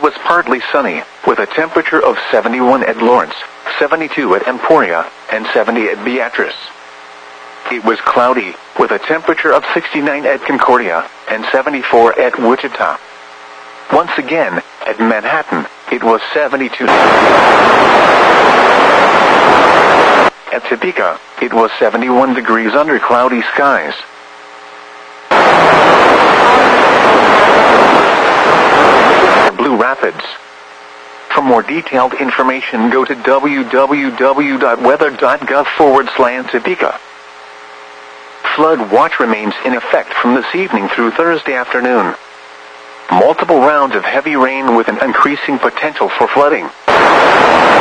was partly sunny, with a temperature of 71 at Lawrence, 72 at Emporia, and 70 at Beatrice. It was cloudy, with a temperature of 69 at Concordia, and 74 at Wichita. Once again, at Manhattan, it was 72. At Topeka, it was 71 degrees under cloudy skies. Blue Rapids. For more detailed information, go to www.weather.gov/Topeka. Flood watch remains in effect from this evening through Thursday afternoon. Multiple rounds of heavy rain with an increasing potential for flooding.